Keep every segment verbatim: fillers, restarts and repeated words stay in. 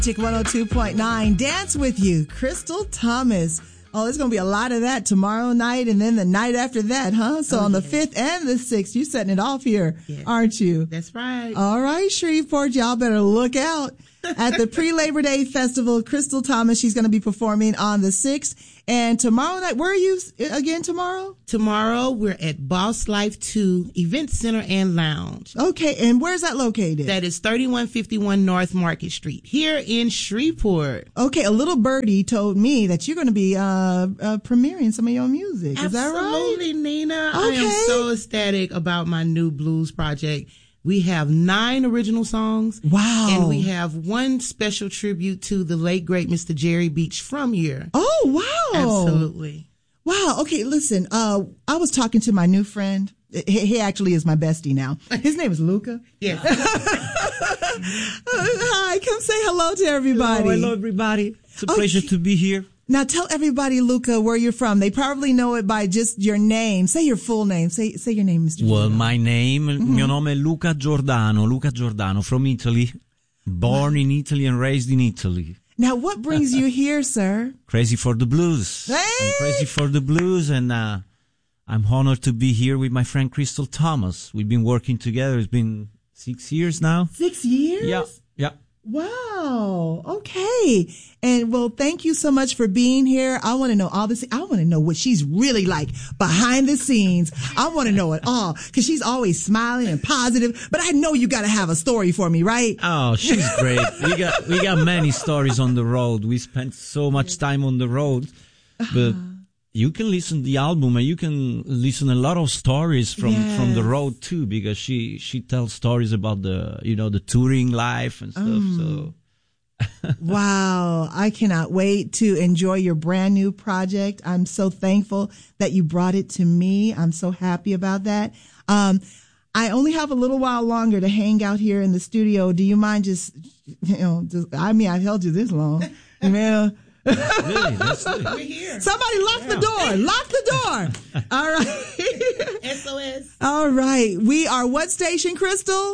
Magic one oh two point nine, Dance with You, Crystal Thomas. Oh, there's going to be a lot of that tomorrow night and then the night after that, huh? So oh, on the yes. fifth and the sixth, you're setting it off here, yes. aren't you? That's right. All right, Shreveport, y'all better look out. At the pre-Labor Day Festival, Crystal Thomas, she's going to be performing on the sixth. And tomorrow night, where are you again tomorrow? Tomorrow, we're at Boss Life two Event Center and Lounge. Okay, and where's that located? That is thirty-one fifty-one North Market Street, here in Shreveport. Okay, a little birdie told me that you're going to be uh, uh premiering some of your music. Is that right? Absolutely, Nina. Okay. I am so ecstatic about my new blues project. We have nine original songs. Wow. And we have one special tribute to the late, great Mister Jerry Beach from here. Oh, wow. Absolutely. Wow. Okay, listen, uh, I was talking to my new friend. He, he actually is my bestie now. His name is Luca. Yes. Hi, come say hello to everybody. Hello, hello everybody. It's a okay. pleasure to be here. Now tell everybody, Luca, where you're from. They probably know it by just your name. Say your full name. Say say your name, Mister Well, Giordano. my name, Mm-hmm. mio nome è Luca Giordano, Luca Giordano, from Italy. Born in Italy and raised in Italy. Now, what brings you here, sir? Crazy for the blues. Hey! I'm crazy for the blues, and uh, I'm honored to be here with my friend Crystal Thomas. We've been working together. It's been six years now. Six years? Yeah, yeah. Wow. Okay. And well, thank you so much for being here. I want to know all this. I want to know what she's really like behind the scenes. I want to know it all because she's always smiling and positive, but I know you got to have a story for me, right? Oh, she's great. we got, we got many stories on the road. We spent so much time on the road, but you can listen to the album and you can listen a lot of stories from, yes. from the road too, because she, she tells stories about the, you know, the touring life and stuff. Mm. So. Wow. I cannot wait to enjoy your brand new project. I'm so thankful that you brought it to me. I'm so happy about that. Um, I only have a little while longer to hang out here in the studio. Do you mind just, you know, just, I mean, I've held you this long. Man. Really? That's it. We're here. Somebody lock yeah. the door. Lock the door. All right. S O S. All right. We are what station, Crystal?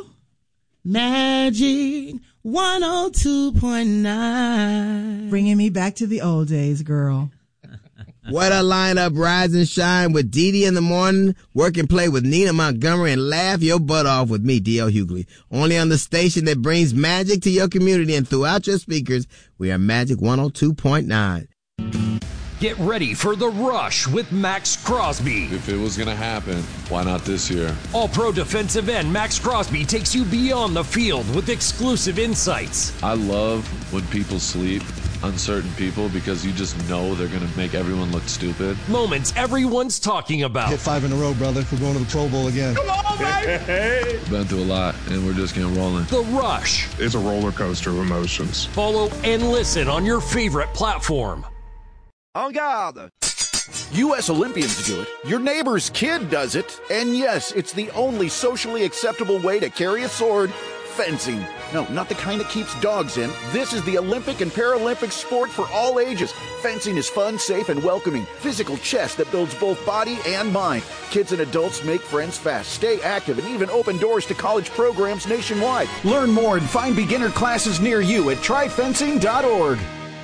Magic one oh two point nine. Bringing me back to the old days, girl. What a lineup. Rise and shine with Dee Dee in the morning. Work and play with Nina Montgomery and laugh your butt off with me, D L Hughley. Only on the station that brings magic to your community and throughout your speakers. We are Magic one oh two point nine. Get ready for The Rush with Max Crosby. If it was going to happen, why not this year? All-pro defensive end Max Crosby takes you beyond the field with exclusive insights. I love when people sleep, uncertain people, because you just know they're going to make everyone look stupid. Moments everyone's talking about. Hit five in a row, brother. We're going to the Pro Bowl again. Come on, baby! Been through a lot, and we're just getting rolling. The Rush. It's a roller coaster of emotions. Follow and listen on your favorite platform. En garde! U S Olympians do it, your neighbor's kid does it, and yes, it's the only socially acceptable way to carry a sword, fencing. No, not the kind that keeps dogs in. This is the Olympic and Paralympic sport for all ages. Fencing is fun, safe, and welcoming. Physical chess that builds both body and mind. Kids and adults make friends fast, stay active, and even open doors to college programs nationwide. Learn more and find beginner classes near you at try fencing dot org.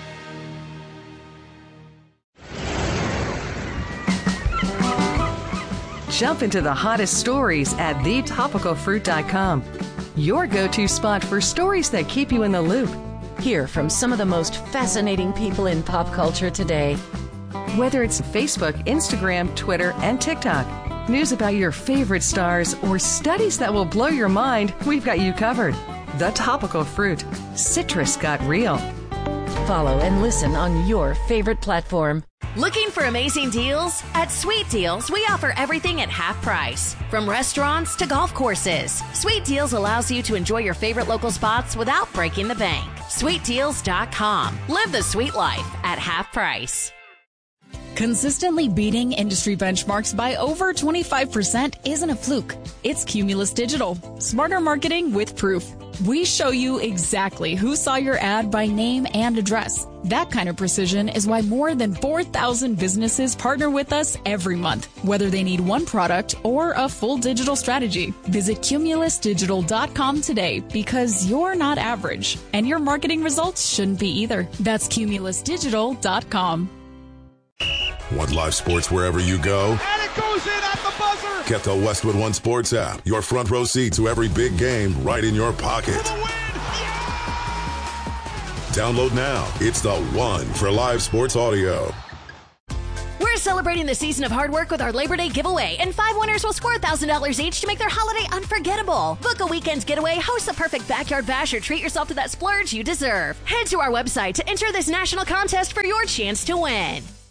Jump into the hottest stories at the topical fruit dot com. Your go-to spot for stories that keep you in the loop. Hear from some of the most fascinating people in pop culture today. Whether it's Facebook, Instagram, Twitter, and TikTok, news about your favorite stars, or studies that will blow your mind, we've got you covered. The Topical Fruit. Citrus got real. Follow and listen on your favorite platform. Looking for amazing deals? At Sweet Deals, we offer everything at half price. From restaurants to golf courses, Sweet Deals allows you to enjoy your favorite local spots without breaking the bank. sweet deals dot com. Live the sweet life at half price. Consistently beating industry benchmarks by over twenty-five percent isn't a fluke. It's Cumulus Digital. Smarter marketing with proof. We show you exactly who saw your ad by name and address. That kind of precision is why more than four thousand businesses partner with us every month, whether they need one product or a full digital strategy. Visit cumulus digital dot com today because you're not average, and your marketing results shouldn't be either. That's cumulus digital dot com. Want live sports wherever you go? And it goes in at the buzzer! Get the Westwood One Sports app. Your front row seat to every big game right in your pocket. For the win! Yeah! Download now. It's the one for live sports audio. We're celebrating the season of hard work with our Labor Day giveaway, and five winners will score one thousand dollars each to make their holiday unforgettable. Book a weekend's getaway, host the perfect backyard bash, or treat yourself to that splurge you deserve. Head to our website to enter this national contest for your chance to win.